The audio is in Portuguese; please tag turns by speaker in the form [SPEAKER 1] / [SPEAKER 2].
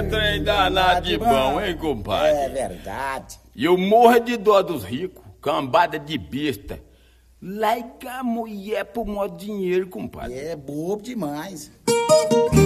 [SPEAKER 1] é trem danado de bom, hein, compadre?
[SPEAKER 2] É verdade.
[SPEAKER 1] E eu morro de dó dos ricos, cambada de besta. Larga a mulher por maior dinheiro, compadre.
[SPEAKER 2] É bobo demais.